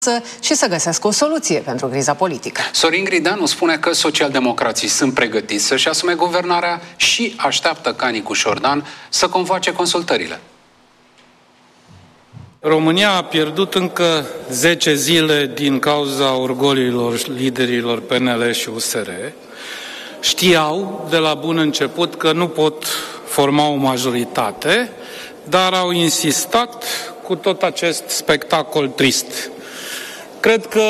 și să găsească o soluție pentru criza politică. Sorin Grindeanu spune că socialdemocrații sunt pregătiți să-și asume guvernarea și așteaptă ca Nicu Șordan să convoace consultările. România a pierdut încă 10 zile din cauza orgoliilor liderilor PNL și USR. Știau de la bun început că nu pot forma o majoritate, dar au insistat cu tot acest spectacol trist. Cred că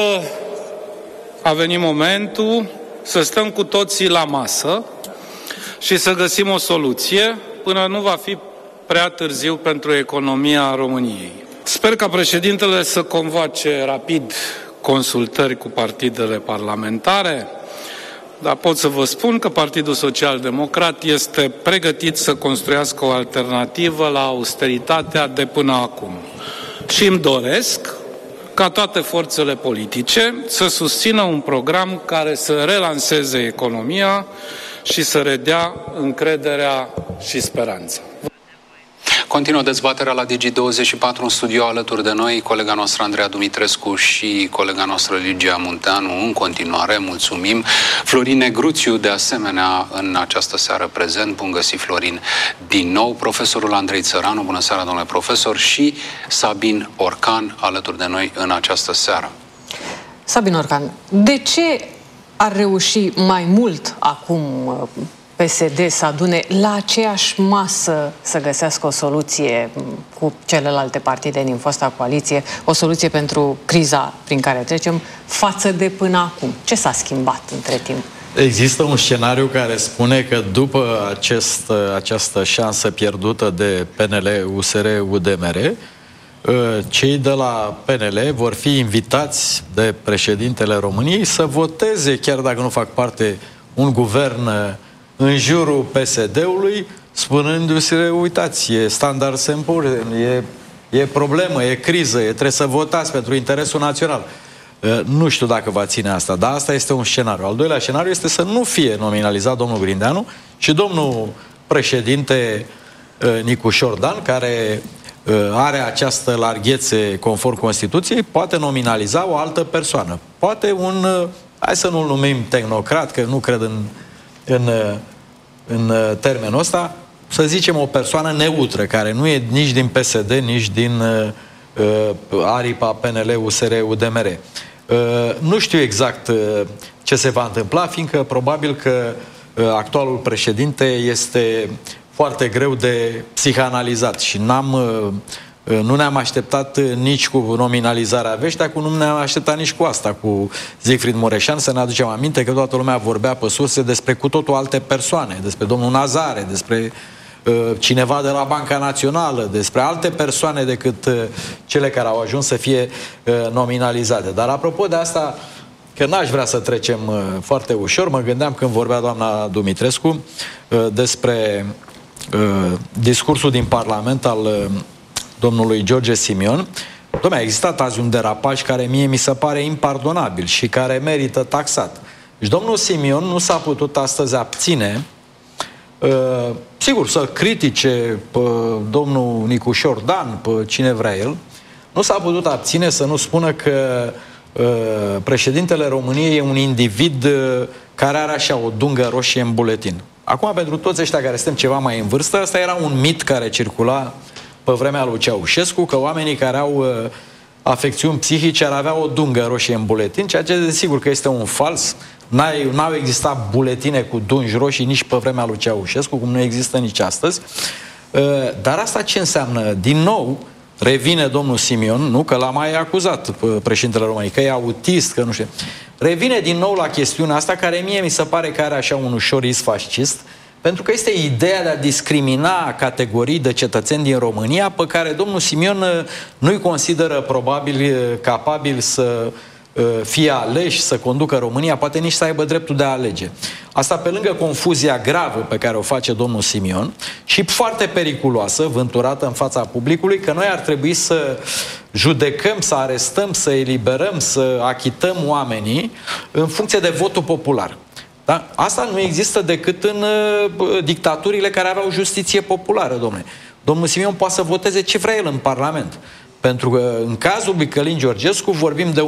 a venit momentul să stăm cu toții la masă și să găsim o soluție până nu va fi prea târziu pentru economia României. Sper ca președintele să convoace rapid consultări cu partidele parlamentare, dar pot să vă spun că Partidul Social Democrat este pregătit să construiască o alternativă la austeritatea de până acum. Și îmi doresc ca toate forțele politice să susțină un program care să relanseze economia și să redea încrederea și speranța. Continuă dezbaterea la Digi24 în studio alături de noi, colega noastră Andreea Dumitrescu și colega noastră Ligia Munteanu. În continuare, mulțumim. Florin Negruțiu, de asemenea, în această seară prezent. Bun găsit, Florin, din nou. Profesorul Andrei Țăranu, bună seara, domnule profesor, și Sabin Orcan, alături de noi în această seară. Sabin Orcan, de ce ar reuși mai mult acum PSD să adune la aceeași masă să găsească o soluție cu celelalte partide din fosta coaliție, o soluție pentru criza prin care trecem, față de până acum? Ce s-a schimbat între timp? Există un scenariu care spune că după această șansă pierdută de PNL, USR, UDMR, cei de la PNL vor fi invitați de președintele României să voteze, chiar dacă nu fac parte, un guvern în jurul PSD-ului, spunându-se, uitați, e Standard & Poor's, e problemă, e criză, trebuie să votați pentru interesul național. Nu știu dacă va ține asta, dar asta este un scenariu. Al doilea scenariu este să nu fie nominalizat domnul Grindeanu și domnul președinte Nicu Șordan, care are această larghețe conform Constituției, poate nominaliza o altă persoană. Poate un, hai să nu-l numim tehnocrat, că nu cred în termenul ăsta, să zicem o persoană neutră, care nu e nici din PSD, nici din aripa PNL, USR, UDMR. Nu știu exact ce se va întâmpla, fiindcă probabil că actualul președinte este foarte greu de psihanalizat și nu ne-am așteptat nici cu nominalizarea Veștea, nu ne-am așteptat nici cu asta, cu Siegfried Mureșan. Să ne aducem aminte că toată lumea vorbea pe surse despre cu totul alte persoane, despre domnul Nazare, despre cineva de la Banca Națională, despre alte persoane decât cele care au ajuns să fie nominalizate. Dar apropo de asta, că n-aș vrea să trecem foarte ușor, mă gândeam când vorbea doamna Dumitrescu despre discursul din Parlament al domnului George Simion. Dom'le, a existat azi un derapaj care mie mi se pare impardonabil și care merită taxat. Deci domnul Simion nu s-a putut astăzi abține, sigur, să critique pe domnul Nicu Șordan, pe cine vrea el, nu s-a putut abține să nu spună că președintele României e un individ care are așa o dungă roșie în buletin. Acum, pentru toți ăștia care suntem ceva mai în vârstă, ăsta era un mit care circula pe vremea lui Ceaușescu, că oamenii care au afecțiuni psihice ar avea o dungă roșie în buletin, ceea ce desigur că este un fals. N-au existat buletine cu dungi roșii nici pe vremea lui Ceaușescu, cum nu există nici astăzi. Dar asta ce înseamnă? Din nou, revine domnul Simion, nu că l-a mai acuzat președintele României, că e autist, că nu știu. Revine din nou la chestiunea asta, care mie mi se pare că are așa un ușor is fascist, pentru că este ideea de a discrimina categorii de cetățeni din România pe care domnul Simion nu-i consideră probabil capabil să fie aleși, să conducă România, poate nici să aibă dreptul de a alege. Asta pe lângă confuzia gravă pe care o face domnul Simion și foarte periculoasă, vânturată în fața publicului, că noi ar trebui să judecăm, să arestăm, să eliberăm, să achităm oamenii în funcție de votul popular. Da? Asta nu există decât în dictaturile care aveau justiție populară, domnule. Domnul Simion poate să voteze ce vrea el în Parlament. Pentru că în cazul lui Călin Georgescu vorbim de